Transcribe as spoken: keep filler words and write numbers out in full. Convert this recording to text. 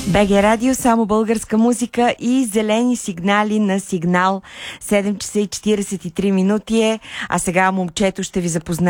БГ Радио, само българска музика и зелени сигнали на сигнал. седем часа и четиридесет и три минути е, а сега момчето ще ви запознае